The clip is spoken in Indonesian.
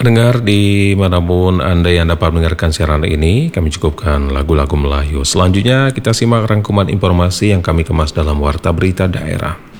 Pendengar dimanapun Anda yang dapat mendengarkan siaran ini, kami cukupkan lagu-lagu Melayu. Selanjutnya kita simak rangkuman informasi yang kami kemas dalam Warta Berita Daerah.